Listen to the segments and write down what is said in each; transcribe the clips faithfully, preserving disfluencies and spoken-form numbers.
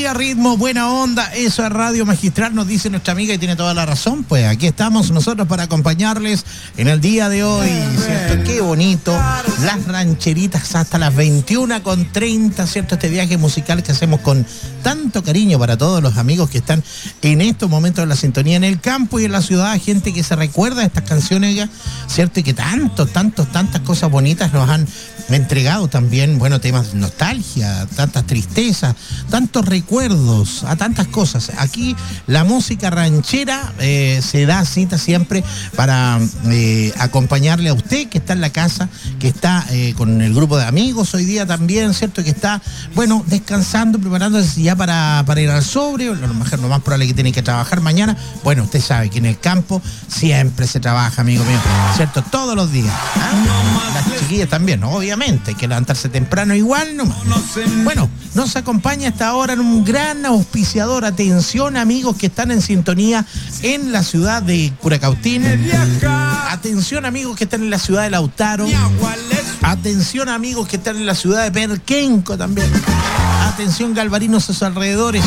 alegría, ritmo, buena onda. Eso es Radio Magistral, nos dice nuestra amiga y tiene toda la razón. Pues aquí estamos nosotros para acompañarles en el día de hoy, ¿cierto? Qué bonito. Las rancheritas hasta las veintiuna con treinta, ¿cierto? Este viaje musical que hacemos con tanto cariño para todos los amigos que están en estos momentos en la sintonía en el campo y en la ciudad. Gente que se recuerda de estas canciones ya, ¿cierto? Y que tantos, tantos, tantas cosas bonitas nos han entregado también, bueno, temas de nostalgia, tantas tristezas, tantos recuerdos, a tantas cosas. Aquí la música ranchera eh, se da cita siempre para eh, acompañarle a usted que está en la casa, que está eh, con el grupo de amigos hoy día también, ¿cierto? Que está, bueno, descansando, preparándose ya para, para ir al sobre, lo mejor, lo más probable es que tiene que trabajar mañana. Bueno, usted sabe que en el campo siempre se trabaja, amigo mío, ¿cierto? Todos los días. ¿Ah? Las chiquillas también, obviamente. Hay que levantarse temprano igual nomás. Bueno, nos acompaña hasta ahora en un gran auspiciador. Atención, amigos que están en sintonía en la ciudad de Curacautín. Atención, amigos que están en la ciudad de Lautaro. Atención, amigos que están en la ciudad de Perquenco también. Atención, Galvarinos a sus alrededores.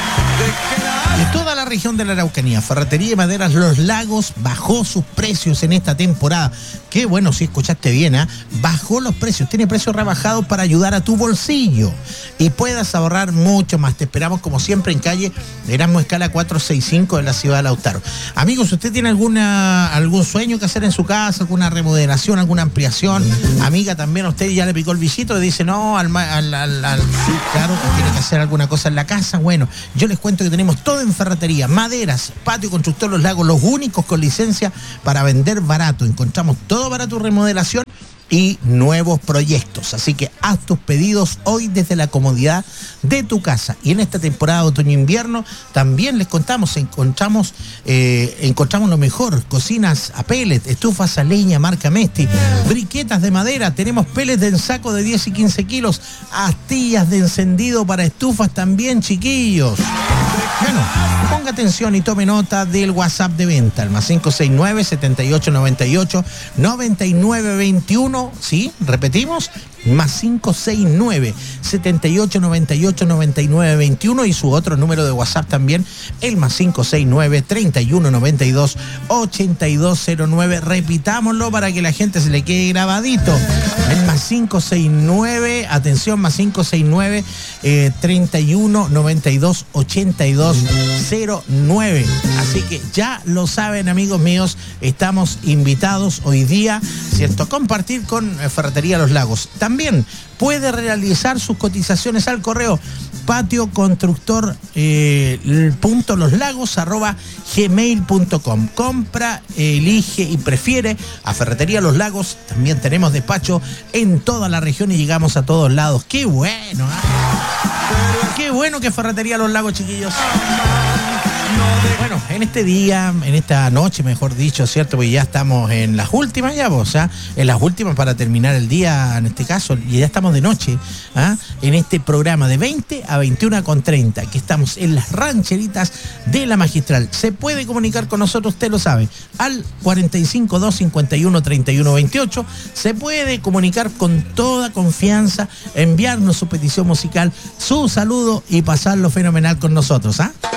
De toda la región de la Araucanía, Ferretería y Maderas Los Lagos bajó sus precios en esta temporada. Qué bueno, si escuchaste bien, ¿eh? Bajó los precios, tiene precios rebajados para ayudar a tu bolsillo y puedas ahorrar mucho más. Te esperamos como siempre en calle Erasmo Escala cuatrocientos sesenta y cinco de la ciudad de Lautaro. Amigos, ¿usted tiene alguna algún sueño que hacer en su casa, alguna remodelación, alguna ampliación? Amiga, también a usted ya le picó el bichito y dice, no, al, al, al, al claro, tiene que hacer alguna cosa en la casa. Bueno, yo les cuento que tenemos todo en ferretería, maderas, patio constructor Los Lagos, los únicos con licencia para vender barato. Encontramos todo para tu remodelación y nuevos proyectos. Así que haz tus pedidos hoy desde la comodidad de tu casa. Y en esta temporada de otoño-invierno también les contamos, encontramos eh, encontramos lo mejor, cocinas a pellet, estufas a leña marca Mesti, briquetas de madera, tenemos pellets en saco de diez y quince kilos, astillas de encendido para estufas también, chiquillos. Bueno, ponga atención y tome nota del WhatsApp de venta, el más cinco seis nueve, setenta y ocho noventa y ocho, noventa y nueve veintiuno, ¿sí? Repetimos, más cinco seis nueve, setenta y ocho noventa y ocho, noventa y nueve veintiuno y su otro número de WhatsApp también, el más cinco seis nueve, treinta y uno noventa y dos, ochenta y dos cero nueve. Repitámoslo para que la gente se le quede grabadito. El más cinco seis nueve, atención, más cinco seis nueve, eh, treinta y uno noventa y dos, ochenta y dos cero nueve. Así que ya lo saben, amigos míos, estamos invitados hoy día, ¿cierto?, a compartir con Ferretería Los Lagos. También puede realizar sus cotizaciones al correo patio constructor eh, punto los lagos arroba gmail punto com. Compra, elige y prefiere a Ferretería Los Lagos. También tenemos despacho en toda la región y llegamos a todos lados. ¡Qué bueno! ¿eh? ¡Qué bueno que Ferretería Los Lagos, chiquillos! Bueno, en este día, en esta noche, mejor dicho, ¿cierto? Porque ya estamos en las últimas ya, vos, ¿ah? En las últimas para terminar el día, en este caso, y ya estamos de noche, ¿ah? En este programa de veinte a veintiuna con treinta, que estamos en las rancheritas de la Magistral. Se puede comunicar con nosotros, usted lo sabe, al cuarenta y cinco, dos cincuenta y uno, treinta y uno veintiocho. Se puede comunicar con toda confianza, enviarnos su petición musical, su saludo y pasarlo fenomenal con nosotros, ¿ah?